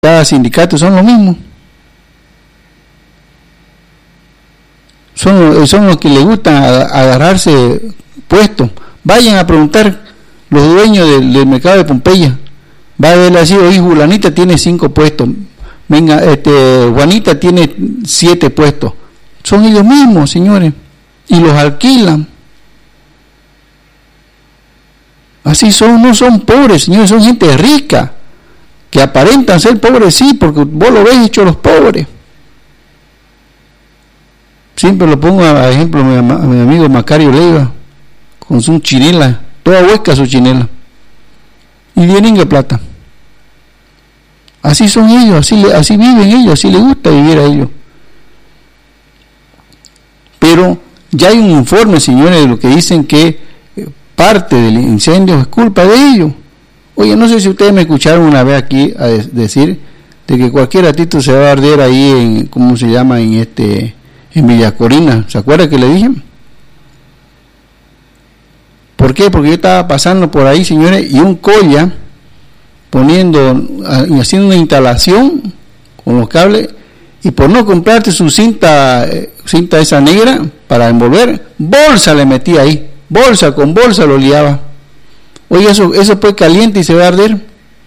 cada sindicato son lo mismo. Son los que les gusta agarrarse puestos. Vayan a preguntar los dueños del mercado de Pompeya. Va a ver así, oye, Julanita tiene 5 puestos. Venga, Juanita tiene 7 puestos. Son ellos mismos, señores. Y los alquilan. Así son, no son pobres, señores, son gente rica. Que aparentan ser pobres, sí, porque vos lo ves hecho los pobres. Siempre lo pongo a ejemplo a mi amigo Macario Leiva, con su chinela, toda hueca su chinela. Y vienen de plata. Así son ellos, así viven ellos, así les gusta vivir a ellos. Pero ya hay un informe, señores, de lo que dicen que parte del incendio es culpa de ellos. Oye, no sé si ustedes me escucharon una vez aquí a decir de que cualquier ratito se va a arder ahí en, ¿cómo se llama? En Villa Corina. ¿Se acuerdan que le dije? ¿Por qué? Porque yo estaba pasando por ahí, señores, y un colla haciendo una instalación con los cables, y por no comprarte su cinta esa negra para envolver, bolsa le metía ahí, bolsa con bolsa lo liaba. Oye, eso pues caliente y se va a arder.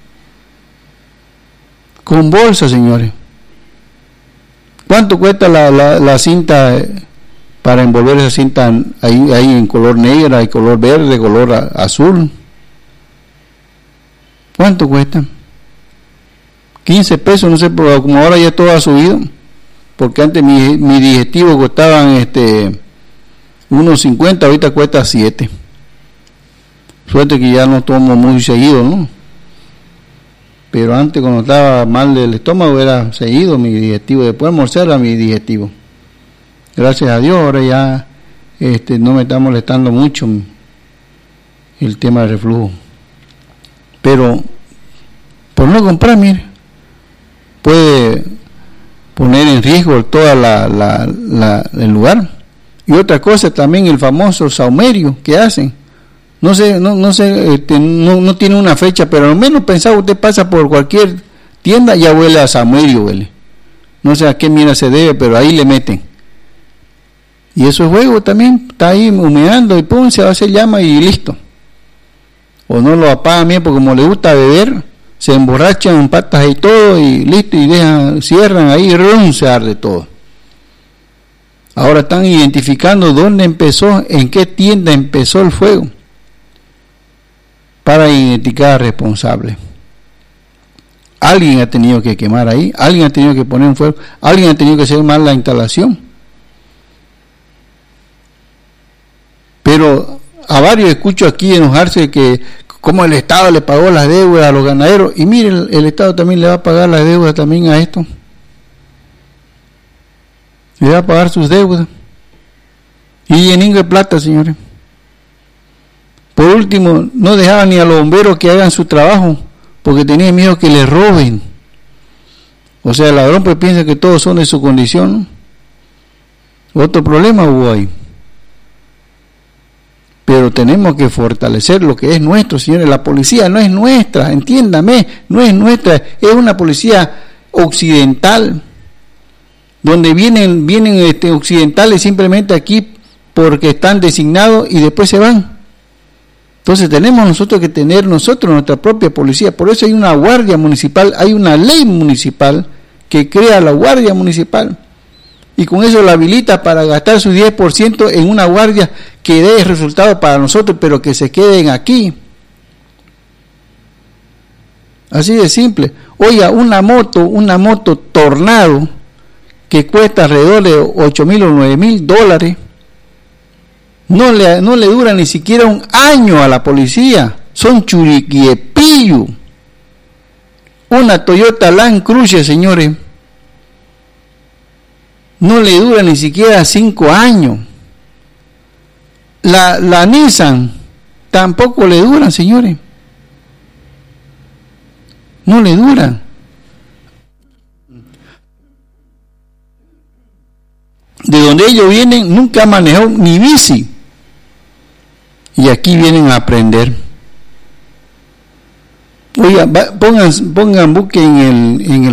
Con bolsa, señores. ¿Cuánto cuesta la cinta para envolver esa cinta ahí en color negra, y color verde, color azul? ¿Cuánto cuesta? 15 pesos, no sé, pero como ahora ya todo ha subido, porque antes mi digestivo costaban 1.50, ahorita cuesta 7. Suerte que ya no tomo muy seguido, ¿no? Pero antes, cuando estaba mal del estómago, era seguido mi digestivo. Después de almorzar era mi digestivo. Gracias a Dios, ahora ya no me está molestando mucho el tema del reflujo. Pero por no comprar, mire, puede poner en riesgo todo el lugar. Y otra cosa también, el famoso saumerio que hacen. No tiene una fecha, pero al menos pensaba, usted pasa por cualquier tienda, ya huele a saumerio, huele. No sé a qué mira se debe, pero ahí le meten. Y eso es juego también, está ahí humeando y pum, se va a hacer llama y listo. O no lo apagan bien, porque como le gusta beber, se emborrachan en patas y todo, y listo, y cierran ahí, y se arde todo. Ahora están identificando dónde empezó, en qué tienda empezó el fuego, para identificar al responsable. Alguien ha tenido que quemar ahí, alguien ha tenido que poner un fuego, alguien ha tenido que hacer mal la instalación. Pero a varios escucho aquí enojarse que como el Estado le pagó las deudas a los ganaderos, y miren, el Estado también le va a pagar las deudas también a esto. Le va a pagar sus deudas. Y llenen de plata, señores. Por último, no dejaban ni a los bomberos que hagan su trabajo, porque tenían miedo que les roben. O sea, el ladrón pues piensa que todos son de su condición, ¿no? Otro problema hubo ahí. Pero tenemos que fortalecer lo que es nuestro, señores. La policía no es nuestra, entiéndame, no es nuestra, es una policía occidental, donde vienen occidentales simplemente aquí porque están designados y después se van. Entonces tenemos nosotros que tener nuestra propia policía. Por eso hay una guardia municipal, hay una ley municipal que crea la guardia municipal, y con eso la habilita para gastar su 10% en una guardia que dé resultado para nosotros, pero que se queden aquí. Así de simple. Oiga, una moto Tornado que cuesta alrededor de $8,000 o $9,000, no le dura ni siquiera un año a la policía. Son churiquiepillo. Una Toyota Land Cruiser, señores, no le dura ni siquiera 5 años. La Nissan tampoco le dura, señores. No le dura. De donde ellos vienen, nunca han manejado ni bici. Y aquí vienen a aprender. Oiga, busquen en el